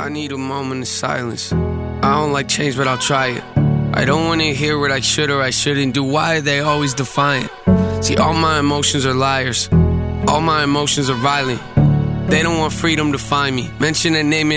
I need a moment of silence. I don't like change, but I'll try it. I don't want to hear what I should or I shouldn't do. Why are they always defiant? See, all my emotions are liars. All my emotions are violent. They don't want freedom to find me. Mention a name